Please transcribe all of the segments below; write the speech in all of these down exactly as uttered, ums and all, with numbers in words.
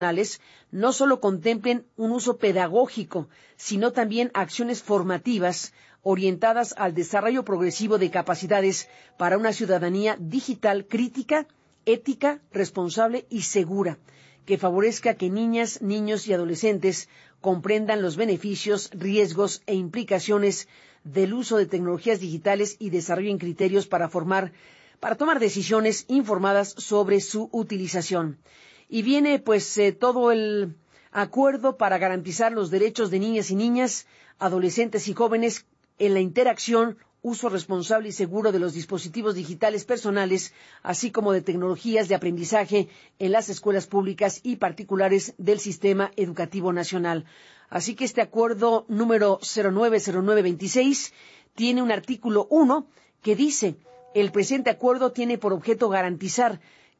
no solo contemplen un uso pedagógico, sino también acciones formativas orientadas al desarrollo progresivo de capacidades para una ciudadanía digital crítica, ética, responsable y segura, que favorezca que niñas, niños y adolescentes comprendan los beneficios, riesgos e implicaciones del uso de tecnologías digitales y desarrollen criterios para formar, para tomar decisiones informadas sobre su utilización. Y viene pues eh, todo el acuerdo para garantizar los derechos de niñas y niñas, adolescentes y jóvenes en la interacción, uso responsable y seguro de los dispositivos digitales personales, así como de tecnologías de aprendizaje en las escuelas públicas y particulares del Sistema Educativo Nacional. Así que este acuerdo número cero nueve cero nueve veintiséis tiene un artículo uno que dice: el presente acuerdo tiene por objeto garantizar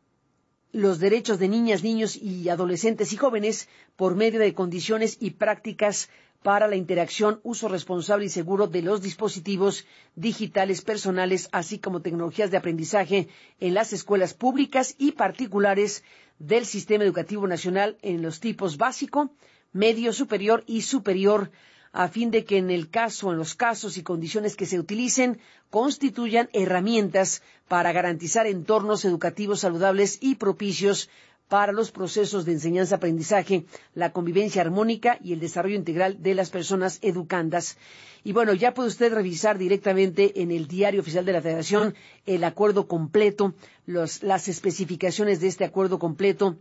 los derechos de niñas, niños y adolescentes y jóvenes por medio de condiciones y prácticas para la interacción, uso responsable y seguro de los dispositivos digitales personales, así como tecnologías de aprendizaje en las escuelas públicas y particulares del Sistema Educativo Nacional en los tipos básico, medio, superior y superior, a fin de que en el caso, en los casos y condiciones que se utilicen, constituyan herramientas para garantizar entornos educativos saludables y propicios para los procesos de enseñanza-aprendizaje, la convivencia armónica y el desarrollo integral de las personas educandas. Y bueno, ya puede usted revisar directamente en el Diario Oficial de la Federación el acuerdo completo, los, las especificaciones de este acuerdo completo.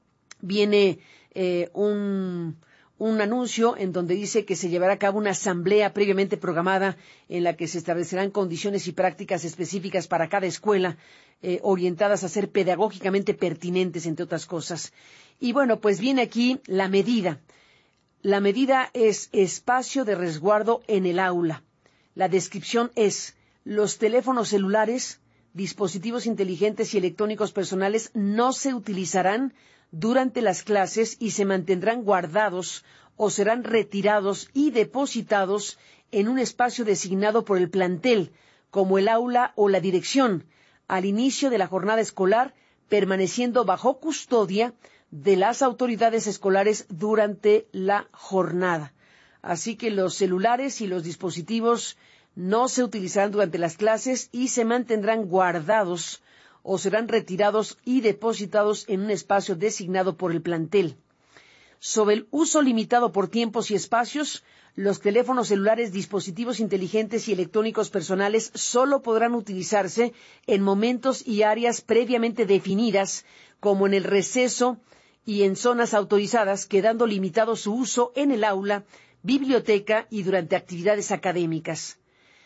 Viene eh, un... un anuncio en donde dice que se llevará a cabo una asamblea previamente programada en la que se establecerán condiciones y prácticas específicas para cada escuela, eh, orientadas a ser pedagógicamente pertinentes, entre otras cosas. Y bueno, pues viene aquí la medida. La medida es espacio de resguardo en el aula. La descripción es: los teléfonos celulares, dispositivos inteligentes y electrónicos personales no se utilizarán durante las clases y se mantendrán guardados o serán retirados y depositados en un espacio designado por el plantel, como el aula o la dirección, al inicio de la jornada escolar, permaneciendo bajo custodia de las autoridades escolares durante la jornada. Así que los celulares y los dispositivos no se utilizarán durante las clases y se mantendrán guardados o serán retirados y depositados en un espacio designado por el plantel. Sobre el uso limitado por tiempos y espacios, los teléfonos celulares, dispositivos inteligentes y electrónicos personales solo podrán utilizarse en momentos y áreas previamente definidas, como en el receso y en zonas autorizadas, quedando limitado su uso en el aula, biblioteca y durante actividades académicas.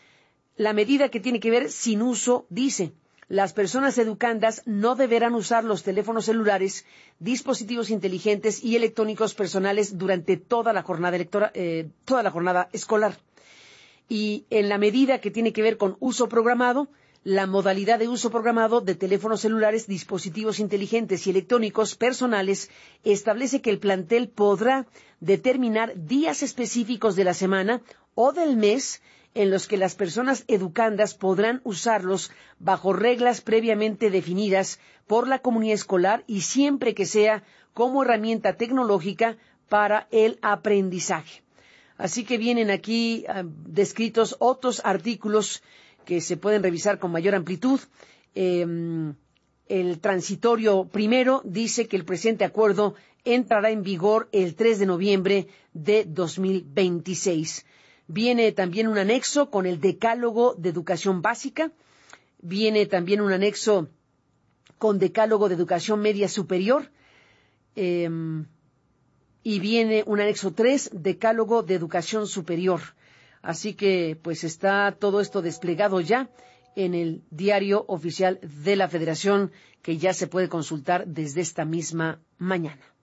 La medida que tiene que ver sin uso dice: las personas educandas no deberán usar los teléfonos celulares, dispositivos inteligentes y electrónicos personales durante toda la jornada electoral, eh, toda la jornada escolar. Y en la medida que tiene que ver con uso programado, la modalidad de uso programado de teléfonos celulares, dispositivos inteligentes y electrónicos personales establece que el plantel podrá determinar días específicos de la semana o del mes en los que las personas educandas podrán usarlos bajo reglas previamente definidas por la comunidad escolar y siempre que sea como herramienta tecnológica para el aprendizaje. Así que vienen aquí uh, descritos otros artículos que se pueden revisar con mayor amplitud. Eh, el transitorio primero dice que el presente acuerdo entrará en vigor el tres de noviembre de dos mil veintiséis. Viene también un anexo con el decálogo de educación básica. Viene también un anexo con decálogo de educación media superior. Eh, y viene un anexo tres, decálogo de educación superior. Así que pues está todo esto desplegado ya en el Diario Oficial de la Federación, que ya se puede consultar desde esta misma mañana.